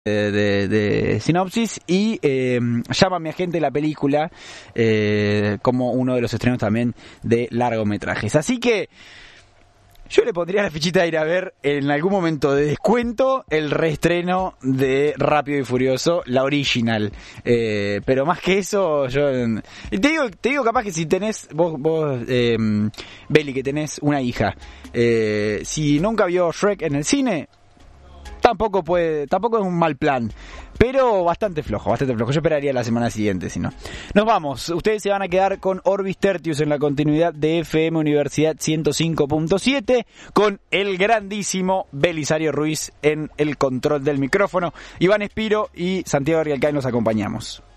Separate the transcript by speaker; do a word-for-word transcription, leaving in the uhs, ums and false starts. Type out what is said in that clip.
Speaker 1: de, de, de sinopsis y eh, llama a mi agente la película eh, como uno de los estrenos también de largometrajes. Así que yo le pondría la fichita de ir a ver en algún momento de descuento el reestreno de Rápido y Furioso, la original. Eh, pero más que eso, yo te digo, te digo capaz que si tenés, vos, vos eh, Beli, que tenés una hija, eh, si nunca vio Shrek en el cine, tampoco puede, tampoco es un mal plan, pero bastante flojo, bastante flojo. Yo esperaría la semana siguiente, si no. Nos vamos. Ustedes se van a quedar con Orbis Tertius en la continuidad de F M Universidad ciento cinco punto siete, con el grandísimo Belisario Ruiz en el control del micrófono. Iván Espiro y Santiago Rialcay nos acompañamos.